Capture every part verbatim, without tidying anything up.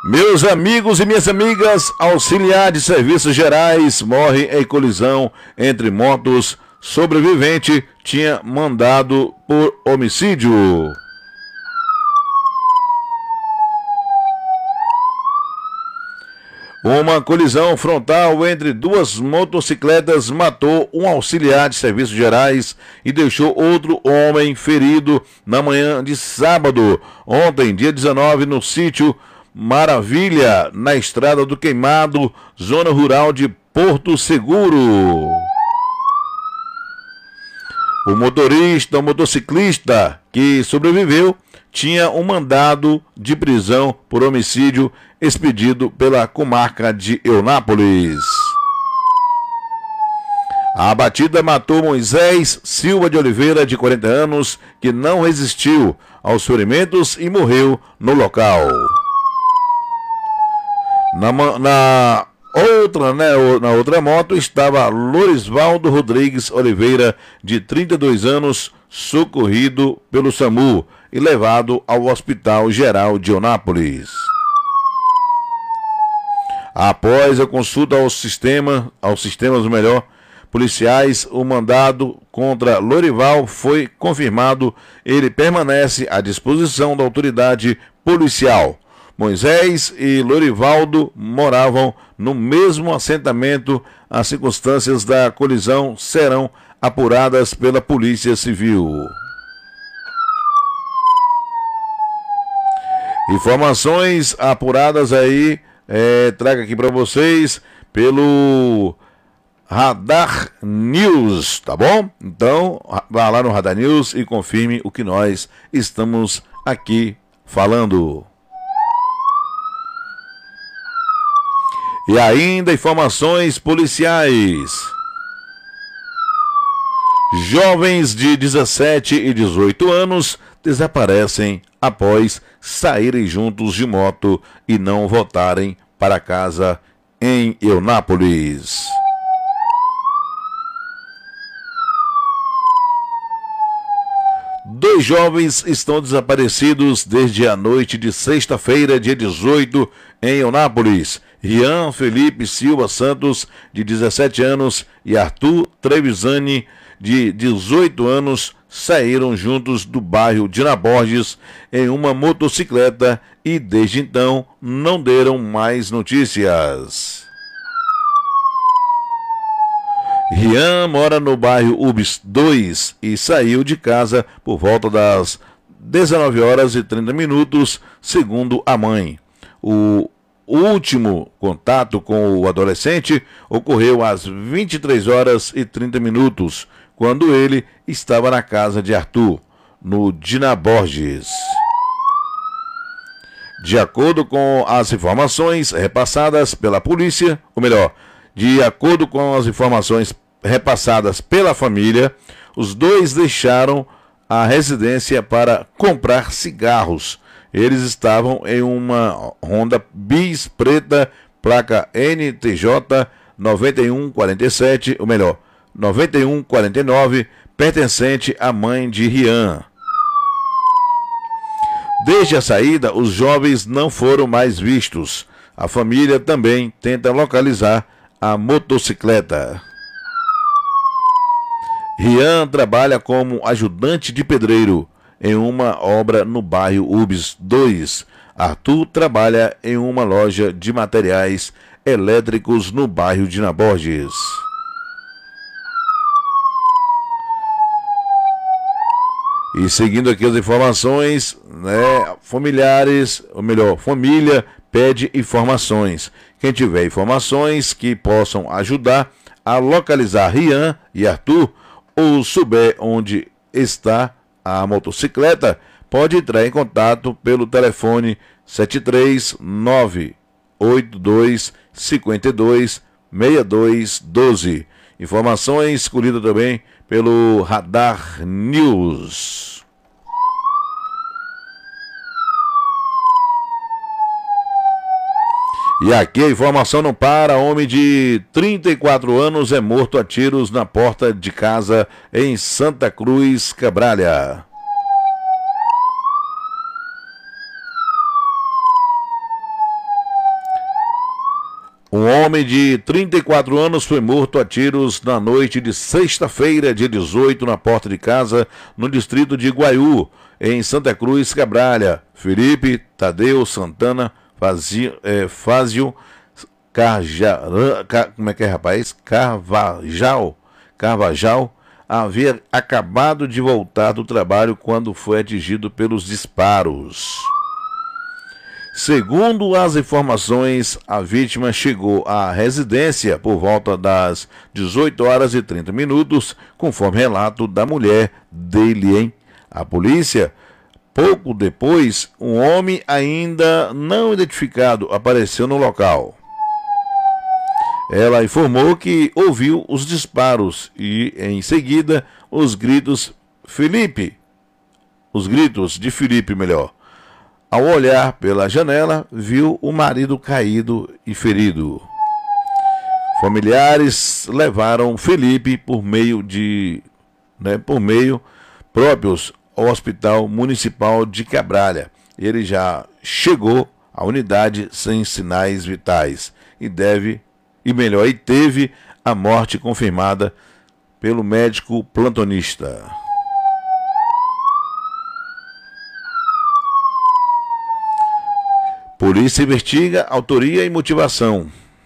Meus amigos e minhas amigas, auxiliar de serviços gerais morre em colisão entre motos. Sobrevivente tinha mandado por homicídio. Uma colisão frontal entre duas motocicletas matou um auxiliar de serviços gerais e deixou outro homem ferido na manhã de sábado, ontem, dia dezenove, no sítio Maravilha, na Estrada do Queimado, zona rural de Porto Seguro. O motorista, o motociclista que sobreviveu, tinha um mandado de prisão por homicídio expedido pela comarca de Eunápolis. A batida matou Moisés Silva de Oliveira, de quarenta anos, que não resistiu aos ferimentos e morreu no local. Na, na outra, né, na outra moto estava Lorisvaldo Rodrigues Oliveira, de trinta e dois anos, socorrido pelo SAMU e levado ao Hospital Geral de Eunápolis. Após a consulta ao sistema, aos sistemas melhor, policiais, o mandado contra Lorival foi confirmado. Ele permanece à disposição da autoridade policial. Moisés e Lorivaldo moravam no mesmo assentamento. As circunstâncias da colisão serão apuradas pela Polícia Civil. Informações apuradas aí, é, trago aqui para vocês pelo Radar News, tá bom? Então, vá lá no Radar News e confirme o que nós estamos aqui falando. E ainda informações policiais. Jovens de dezessete e dezoito anos desaparecem após saírem juntos de moto e não voltarem para casa em Eunápolis. Dois jovens estão desaparecidos desde a noite de sexta-feira, dia dezoito, em Eunápolis. Rian Felipe Silva Santos, de dezessete anos, e Arthur Trevisani, de dezoito anos, saíram juntos do bairro Dina Borges em uma motocicleta e desde então não deram mais notícias. Rian mora no bairro Ubis dois e saiu de casa por volta das dezenove horas e trinta minutos, segundo a mãe. O O último contato com o adolescente ocorreu às vinte e três horas e trinta minutos, quando ele estava na casa de Arthur, no Dina Borges. De acordo com as informações repassadas pela polícia, ou melhor, de acordo com as informações repassadas pela família, os dois deixaram a residência para comprar cigarros. Eles estavam em uma Honda Bis preta, placa N T J nove um quatro sete, ou melhor, nove um quatro nove, pertencente à mãe de Rian. Desde a saída, os jovens não foram mais vistos. A família também tenta localizar a motocicleta. Rian trabalha como ajudante de pedreiro em uma obra no bairro Ubis dois. Arthur trabalha em uma loja de materiais elétricos no bairro Dina Borges. E seguindo aqui as informações, né, familiares, ou melhor, família pede informações. Quem tiver informações que possam ajudar a localizar Rian e Arthur, ou souber onde está a motocicleta, pode entrar em contato pelo telefone sete três nove oito dois cinco dois seis dois um dois. Informações escolhidas também pelo Radar News. E aqui a informação não para. Homem de trinta e quatro anos é morto a tiros na porta de casa em Santa Cruz, Cabralha. Um homem de trinta e quatro anos foi morto a tiros na noite de sexta-feira, dia dezoito, na porta de casa, no distrito de Guaiú, em Santa Cruz, Cabralha. Felipe Tadeu Santana Fazio, é, Fazio Carjaran, Car, como é que é, rapaz? Carvajal, Carvajal havia acabado de voltar do trabalho quando foi atingido pelos disparos. Segundo as informações, a vítima chegou à residência por volta das dezoito horas e trinta minutos, conforme relato da mulher dele, hein? A polícia, pouco depois, um homem ainda não identificado apareceu no local. Ela informou que ouviu os disparos e, em seguida, os gritos Felipe, os gritos de Felipe, melhor. Ao olhar pela janela, viu o marido caído e ferido. Familiares levaram Felipe por meio de, né, por meio próprios ao Hospital Municipal de Cabralha. Ele já chegou à unidade sem sinais vitais e deve, e melhor, e teve a morte confirmada pelo médico plantonista. Polícia investiga autoria e motivação.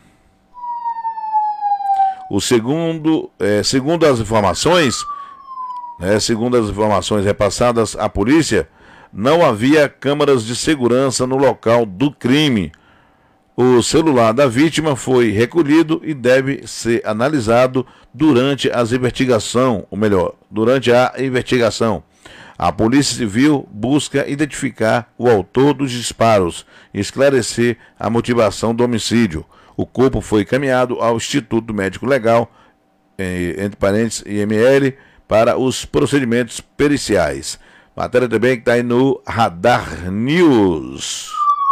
O segundo, é, segundo as informações, né, segundo as informações repassadas à polícia, não havia câmeras de segurança no local do crime. O celular da vítima foi recolhido e deve ser analisado durante as investigação, ou melhor, durante a investigação. A Polícia Civil busca identificar o autor dos disparos e esclarecer a motivação do homicídio. O corpo foi encaminhado ao Instituto Médico Legal, entre parênteses, I M L, para os procedimentos periciais. Matéria também que está aí no Radar News.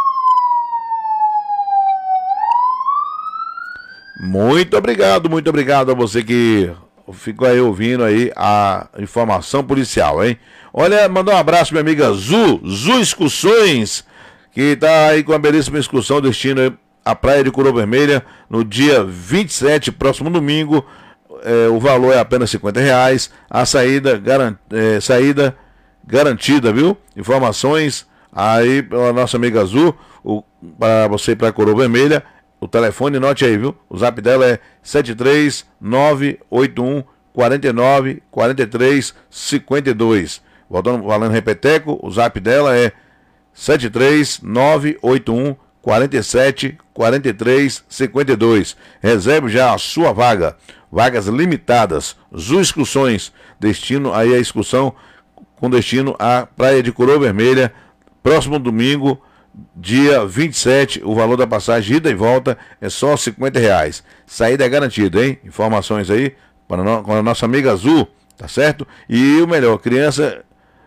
Muito obrigado, muito obrigado a você que ficou aí ouvindo aí a informação policial, hein? Olha, mandar um abraço minha amiga Zu, Zu Excursões, que tá aí com a belíssima excursão destino à Praia de Coroa Vermelha no dia vinte e sete, próximo domingo. É, o valor é apenas cinquenta reais, a saída, garan é, saída garantida, viu? Informações aí pela nossa amiga Zu, para você ir para Coroa Vermelha. O telefone, note aí, viu? O zap dela é sete três nove oito um quatro nove quatro três cinco dois. Voltando, falando repeteco, o zap dela é sete três nove oito um quatro sete quatro três cinco dois. Reserve já a sua vaga. Vagas limitadas. Zu Excursões. Destino aí a excursão com destino à Praia de Coroa Vermelha. Próximo domingo, dia vinte e sete, o valor da passagem ida e volta é só cinquenta reais. Saída é garantida, hein? Informações aí para no, com a nossa amiga Azul, tá certo? E o melhor, criança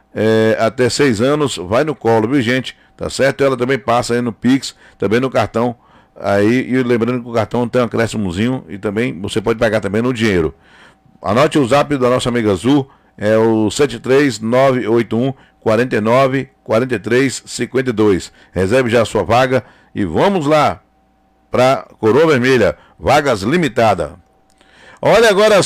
é, até seis anos vai no colo, viu, gente? Tá certo? Ela também passa aí no Pix, também no cartão. Aí, e lembrando que o cartão tem um acréscimozinho e também você pode pagar também no dinheiro. Anote o zap da nossa amiga Azul, é o sete três nove oito um quatro nove quatro três cinco dois. Reserve já a sua vaga e vamos lá para Coroa Vermelha, vagas limitadas. Olha, agora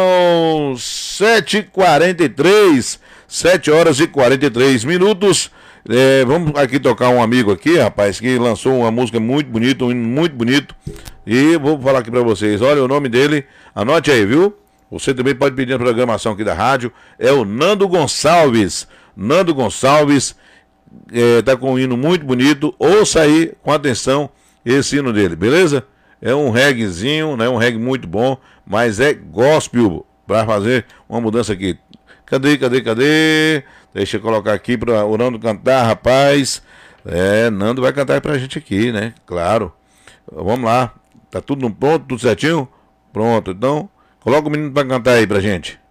são sete e quarenta e três, sete horas e quarenta e três minutos. É, vamos aqui tocar um amigo aqui, rapaz, que lançou uma música muito bonita, um hino muito bonito. E vou falar aqui para vocês, olha o nome dele, anote aí, viu? Você também pode pedir a programação aqui da rádio, é o Nando Gonçalves. Nando Gonçalves é, tá com um hino muito bonito. Ouça aí com atenção esse hino dele, beleza? É um reggaezinho, né? Um reggae muito bom, mas é gospel, para fazer uma mudança aqui. Cadê, cadê, cadê? Deixa eu colocar aqui para o Nando cantar, rapaz. É, Nando vai cantar pra gente aqui, né? Claro. Vamos lá. Tá tudo pronto, tudo certinho? Pronto, então coloca o menino para cantar aí pra gente.